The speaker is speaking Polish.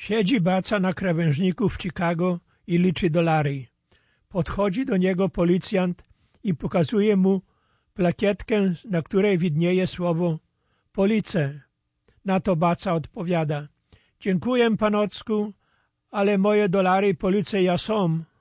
Siedzi baca na krawężniku w Chicago i liczy dolary. Podchodzi do niego policjant i pokazuje mu plakietkę, na której widnieje słowo Police. Na to baca odpowiada: dziękuję panocku, ale moje dolary policja ja są.